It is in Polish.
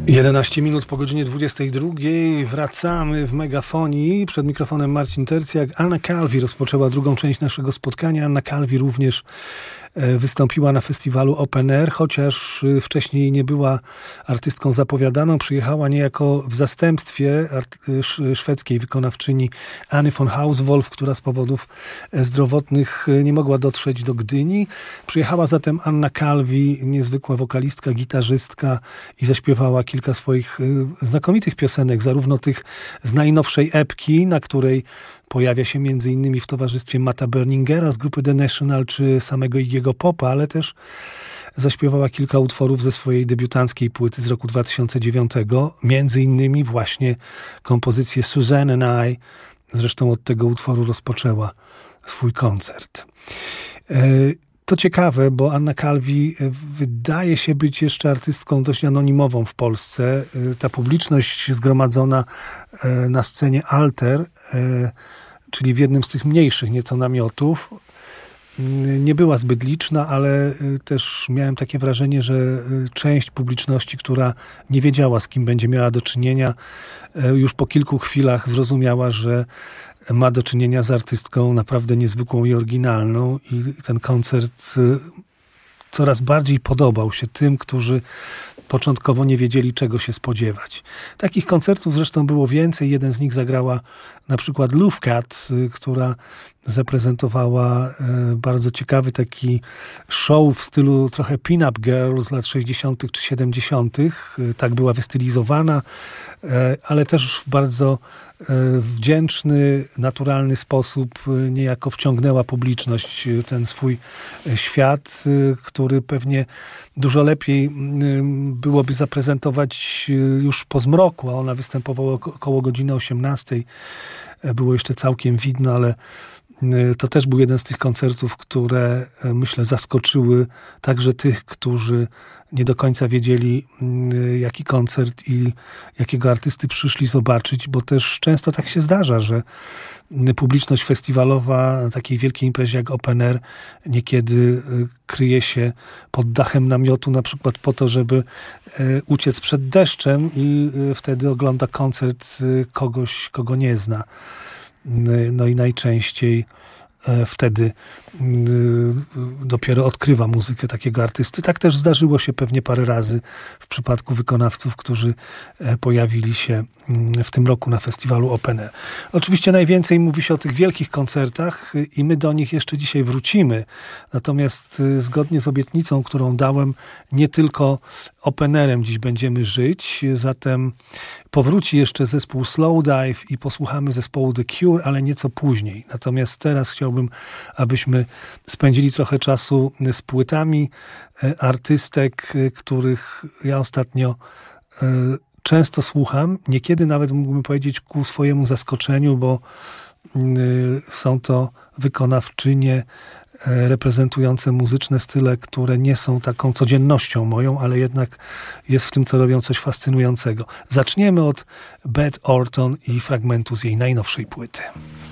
11 minut po godzinie 22. Wracamy w Megafonii. Przed mikrofonem Marcin Tercjak. Anna Calvi rozpoczęła drugą część naszego spotkania. Anna Calvi również wystąpiła na festiwalu Open Air, chociaż wcześniej nie była artystką zapowiadaną. Przyjechała niejako w zastępstwie szwedzkiej wykonawczyni Anny von Hauswolf, która z powodów zdrowotnych nie mogła dotrzeć do Gdyni. Przyjechała zatem Anna Calvi, niezwykła wokalistka, gitarzystka i zaśpiewała kilka swoich znakomitych piosenek, zarówno tych z najnowszej epki, na której pojawia się m.in. w towarzystwie Matta Berningera z grupy The National czy samego Iggy'ego Popa, ale też zaśpiewała kilka utworów ze swojej debiutanckiej płyty z roku 2009, m.in. właśnie kompozycję Suzanne and I. Zresztą od tego utworu rozpoczęła swój koncert. To ciekawe, bo Anna Calvi wydaje się być jeszcze artystką dość anonimową w Polsce. Ta publiczność zgromadzona na scenie Alter, czyli w jednym z tych mniejszych nieco namiotów, nie była zbyt liczna, ale też miałem takie wrażenie, że część publiczności, która nie wiedziała, z kim będzie miała do czynienia, już po kilku chwilach zrozumiała, że ma do czynienia z artystką naprawdę niezwykłą i oryginalną i ten koncert coraz bardziej podobał się tym, którzy początkowo nie wiedzieli, czego się spodziewać. Takich koncertów zresztą było więcej. Jeden z nich zagrała na przykład Lovecat, która zaprezentowała bardzo ciekawy taki show w stylu trochę pin-up girl z lat 60. czy 70. Tak była wystylizowana, ale też w bardzo wdzięczny, naturalny sposób niejako wciągnęła publiczność w ten swój świat, który pewnie dużo lepiej byłoby zaprezentować już po zmroku, a ona występowała około godziny 18. Było jeszcze całkiem widno, ale to też był jeden z tych koncertów, które myślę zaskoczyły także tych, którzy nie do końca wiedzieli, jaki koncert i jakiego artysty przyszli zobaczyć, bo też często tak się zdarza, że publiczność festiwalowa na takiej wielkiej imprezie jak Open Air niekiedy kryje się pod dachem namiotu, na przykład po to, żeby uciec przed deszczem i wtedy ogląda koncert kogoś, kogo nie zna. No i najczęściej wtedy dopiero odkrywa muzykę takiego artysty. Tak też zdarzyło się pewnie parę razy w przypadku wykonawców, którzy pojawili się w tym roku na festiwalu Open Air. Oczywiście najwięcej mówi się o tych wielkich koncertach i my do nich jeszcze dzisiaj wrócimy. Natomiast zgodnie z obietnicą, którą dałem, nie tylko Open Airem dziś będziemy żyć, zatem powróci jeszcze zespół Slowdive i posłuchamy zespołu The Cure, ale nieco później. Natomiast teraz chciałbym, abyśmy spędzili trochę czasu z płytami artystek, których ja ostatnio często słucham. Niekiedy nawet mógłbym powiedzieć ku swojemu zaskoczeniu, bo są to wykonawczynie reprezentujące muzyczne style, które nie są taką codziennością moją, ale jednak jest w tym, co robią, coś fascynującego. Zaczniemy od Beth Orton i fragmentu z jej najnowszej płyty.